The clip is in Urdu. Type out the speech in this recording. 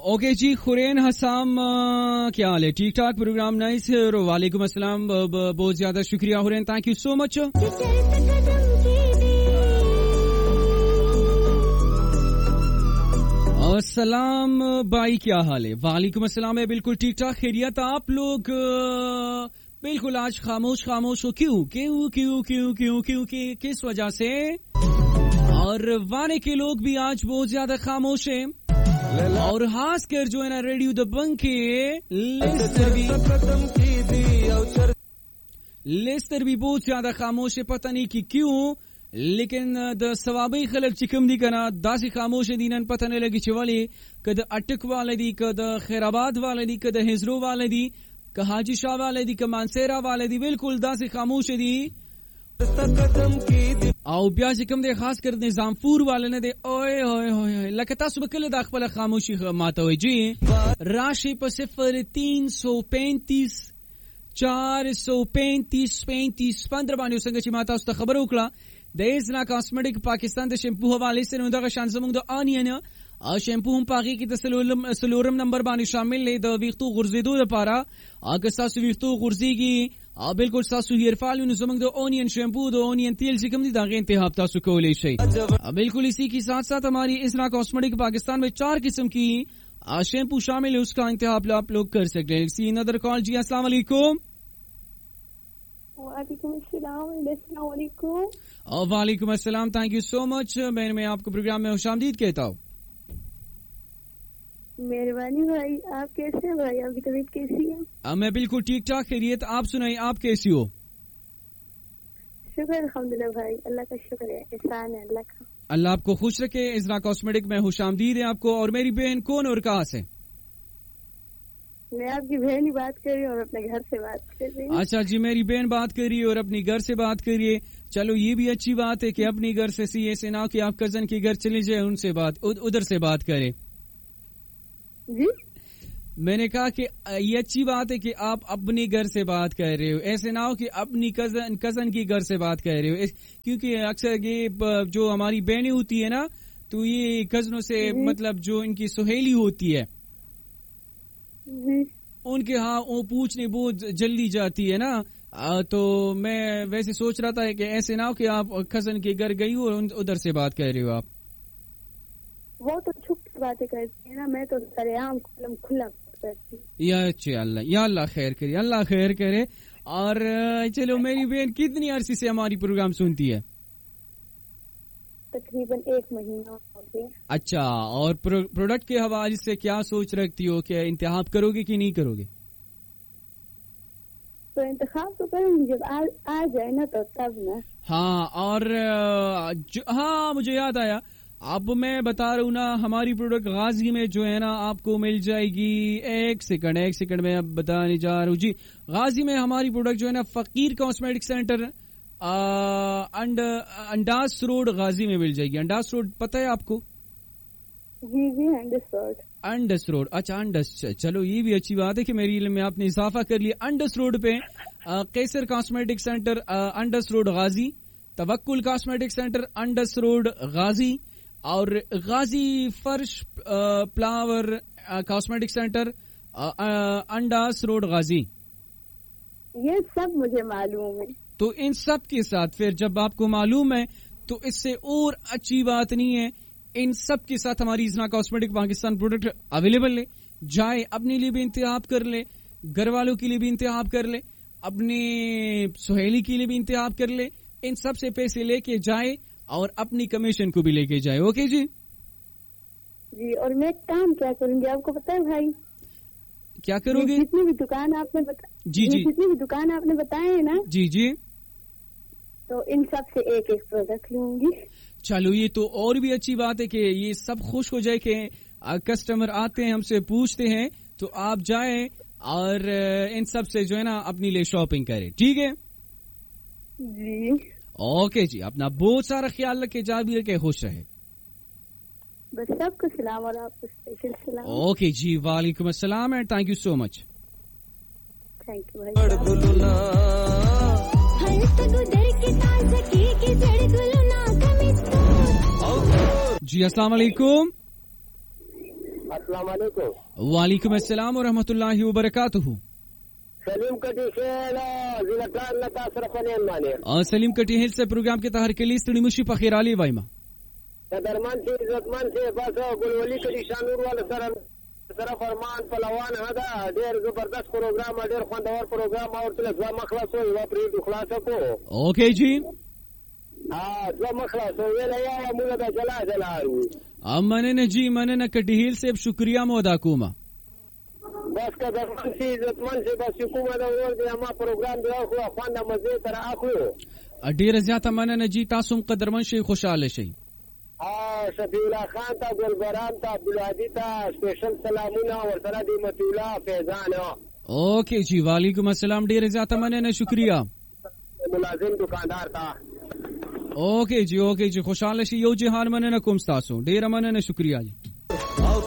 ओके जी, खुरैन हसाम क्या हाल है? ठीक ठाक, प्रोग्राम नाइस है। और वालेकुम अस्सलाम, बहुत ज्यादा शुक्रिया खुरैन, थैंक यू सो मच। अस्सलाम भाई, क्या हाल है? वालेकुम अस्सलाम है, बिल्कुल ठीक ठाक, खैरियत। आप लोग बिल्कुल आज खामोश खामोश हो, क्यों क्यों क्यों क्यों क्यों क्यों किस वजह से? और वाने के लोग भी आज बहुत ज्यादा खामोश हैं, और खास कर जो है ना रेडियो दबंग के लेस्टर भी बहुत ज्यादा खामोश है, पता नहीं कि क्यों, लेकिन द सवाबी खलक चिकम दी कना दासी खामोश दीनन पता नहीं लगी चवाली कद अटक वाले दी, कद खैराबाद वाले दी, कद हिजरो वाले दी, क हाजी शाह वाले दी, क मानसेरा वाले दी, बिल्कुल दासी खामोश दी। او بیا چې کوم د خاص کر نظامپور والے نه دی اوه اوه اوه لکه تاسو به کله د خپل خاموشي ماتوي جی راشي په 0335 435 15 باندې څنګه چې ما تاسو ته خبر وکړه د ایزنا کاسمیټک پاکستان د شیمپو حواله سره نو دغه شان زموږ د انین شیمپو هم پاغي کې د سلورم نمبر باندې شامل دی د ویختو غرزیدو لپاره اګه تاسو ویختو غرزيږي بالکل تاسو هیر فال نو زمنګ د اونین شیمپو د اونین تیل چې کوم دي دا غي انتخاب تاسو کولای شئ بالکل اسی کے ساتھ ساتھ ہماری اسنا کاسمیٹک پاکستان میں 4 قسم کی شیمپو شامل ہے اس کا انتخاب آپ لوگ کر سکتے ہیں سی ندر کال جی السلام علیکم وعلیکم السلام السلام علیکم وعلیکم السلام تھینک یو سو مچ میں آپ کو پروگرام میں خوش آمدید کہتا ہوں مہربانی بھائی آپ کیسے ہیں بھائی آپ کی طبیعت کیسی ہے میں بالکل ٹھیک ٹھاک خیریت آپ سنائیں آپ کیسی ہو شکر الحمدللہ بھائی اللہ کا شکر ہے احسان ہے اللہ کا اللہ آپ کو خوش رکھے ازرا کاسمیٹک میں خوش آمدید ہے آپ کو اور میری بہن کون اور کہاں سے میں آپ کی بہن ہی بات کر رہی ہوں اور اپنے گھر سے بات کر رہی ہوں اچھا جی میری بہن بات کر رہی ہے اور اپنی گھر سے بات کریے چلو یہ بھی اچھی بات ہے کہ اپنی گھر سے سی ایسے نہ کہ آپ کزن کے گھر چلے جائیں ان سے بات ادھر سے بات کریں جی میں نے کہا کہ یہ اچھی بات ہے کہ آپ اپنی گھر سے بات کر رہے ہو ایسے نہ ہو کہ اپنی کزن کی گھر سے بات کر رہے ہو کیونکہ اکثر یہ جو ہماری بہنیں ہوتی ہے نا تو یہ کزنوں سے مطلب جو ان کی سہیلی ہوتی ہے ان کے ہاں وہ پوچھنے بہت جلدی جاتی ہے نا تو میں ویسے سوچ رہا تھا کہ ایسے نہ ہو کہ آپ کزن کے گھر گئی ہو اور ادھر سے بات کر رہے ہو آپ وہ تو چھپ باتیں کرتی ہے نا میں تو سرعام کھلا کرتی یا اللہ خیر کرے اللہ خیر کرے اور چلو میری بہن کتنی عرصے سے ہماری پروگرام سنتی ہے تقریباً 1 مہینہ ہو گیا اچھا اور پروڈکٹ کے حوالے سے کیا سوچ رکھتی ہو کہ انتخاب کرو گے کہ نہیں کرو گے تو انتخاب تو کروں گی جب آ جائے نا تو تب نا ہاں اور ہاں مجھے یاد آیا اب میں بتا رہا ہوں نا ہماری پروڈکٹ غازی میں جو ہے نا آپ کو مل جائے گی ایک سیکنڈ میں اب بتانے جا رہا ہوں جی غازی میں ہماری پروڈکٹ جو ہے نا فقیر کاسمیٹک سینٹر انڈاس روڈ غازی میں مل جائے گی انڈاس روڈ پتہ ہے آپ کو جی انڈس روڈ اچھا انڈس چلو یہ بھی اچھی بات ہے کہ میری علم میں آپ نے اضافہ کر لیا انڈس روڈ پہ قیصر کاسمیٹک سینٹر انڈس روڈ غازی توکل کاسمیٹک سینٹر انڈس روڈ غازی اور غازی فرش پلاور کاسمیٹک سینٹر انڈاس روڈ غازی یہ سب مجھے معلوم ہے تو ان سب کے ساتھ پھر جب آپ کو معلوم ہے تو اس سے اور اچھی بات نہیں ہے ان سب کے ساتھ ہماری ازنا کاسمیٹک پاکستان پروڈکٹ اویلیبل ہے جائے اپنے لیے بھی انتخاب کر لے گھر والوں کے لیے بھی انتخاب کر لے اپنے سہیلی کے لیے بھی انتخاب کر لے ان سب سے پیسے لے کے جائے اور اپنی کمیشن کو بھی لے کے جائے اوکے جی جی اور میں کام کیا کروں گی آپ کو پتا ہے بھائی کیا کرو گے جتنی بھی دکان آپ نے جتنی بھی دکان آپ نے بتائے ہیں نا جی تو ان سب سے ایک پروڈکٹ لوں گی چلو یہ تو اور بھی اچھی بات ہے کہ یہ سب خوش ہو جائے کہ کسٹمر آتے ہیں ہم سے پوچھتے ہیں تو آپ جائیں اور ان سب سے جو ہے نا اپنی لیے شاپنگ کریں ٹھیک ہے جی اوکے جی اپنا بہت سارا خیال رکھے جا بھی رکھے خوش رہے بس سب کو سلام اور آپ کو اسپیشل سلام اوکے جی وعلیکم السلام and thank you so much thank you بھائی جی السلام علیکم السلام علیکم. وعلیکم السلام ورحمۃ اللہ وبرکاتہ. سلیم کٹی خیل زلطان لتا صرفنین باندې سلیم کٹی هیل سے پروگرام کې تهر کلی ستړي مشي په خیر علي وایما درمان سے عزتمن سے بس ګلولي کړي شانور والا سره فرمان پهلوان هدا ډېر زبردست پروگرام ډېر خوندور پروگرام او تل ځما مخلاصو یو پرې خلاصه کو. اوکے جی ځما مخلاصو ویل یا موږ د جلا جلا مننه جی مننه کټی هیل سے شکریہ مو ادا کوم. بس که درمان سے عزتمن سے بس کومه دا ور دی ما پروگرام دی خو خوانده مزه تر اخلو. ډیر زیاته مننه جی تاسو هم قدرمن شي خوشاله شي. شفیع الله خان ته ګلبرام ته عبدالهادي ته سپیشل سلامونه ورسره دی متولا فیضان. اوکے جی وعلیکم السلام ډیر زیاته مننه شکریہ. ملازم دکاندار ته اوکے جی خوشاله شي. یو جهان مننه کوم تاسو ډیر مننه شکریہ جی.